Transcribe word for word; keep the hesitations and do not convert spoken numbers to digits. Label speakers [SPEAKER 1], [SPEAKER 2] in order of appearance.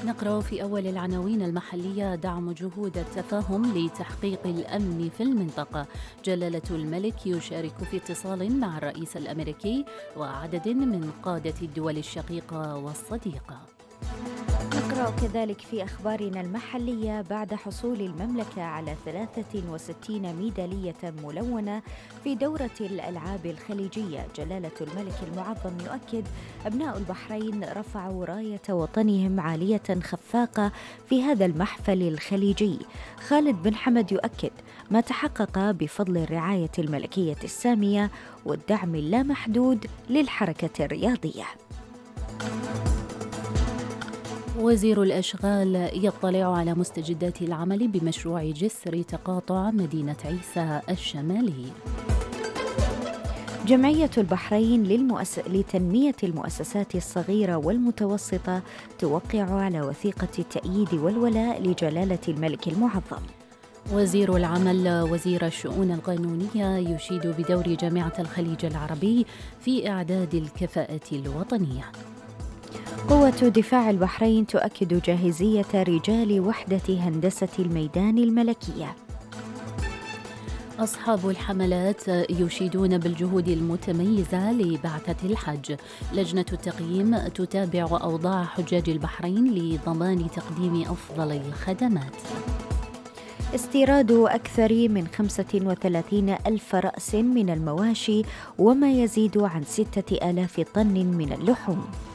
[SPEAKER 1] نقرأ في أول العناوين المحلية: دعم جهود التفاهم لتحقيق الأمن في المنطقة. جلالة الملك يشارك في اتصال مع الرئيس الأمريكي وعدد من قادة الدول الشقيقة والصديقة.
[SPEAKER 2] نقرأ كذلك في أخبارنا المحلية: بعد حصول المملكة على ثلاثة وستين ميدالية ملونة في دورة الألعاب الخليجية، جلالة الملك المعظم يؤكد أبناء البحرين رفعوا راية وطنهم عالية خفاقة في هذا المحفل الخليجي. خالد بن حمد يؤكد ما تحقق بفضل الرعاية الملكية السامية والدعم اللامحدود للحركة الرياضية.
[SPEAKER 1] وزير الأشغال يطلع على مستجدات العمل بمشروع جسر تقاطع مدينة عيسى الشمالي.
[SPEAKER 2] جمعية البحرين للمؤس... لتنمية المؤسسات الصغيرة والمتوسطة توقع على وثيقة التأييد والولاء لجلالة الملك المعظم.
[SPEAKER 1] وزير العمل وزير الشؤون القانونية يشيد بدور جامعة الخليج العربي في إعداد الكفاءة الوطنية.
[SPEAKER 2] قوة دفاع البحرين تؤكد جاهزية رجال وحدة هندسة الميدان الملكية.
[SPEAKER 1] أصحاب الحملات يشيدون بالجهود المتميزة لبعثة الحج. لجنة التقييم تتابع أوضاع حجاج البحرين لضمان تقديم أفضل الخدمات.
[SPEAKER 2] استيراد أكثر من خمسة وثلاثين ألف رأس من المواشي وما يزيد عن ستة آلاف طن من اللحوم.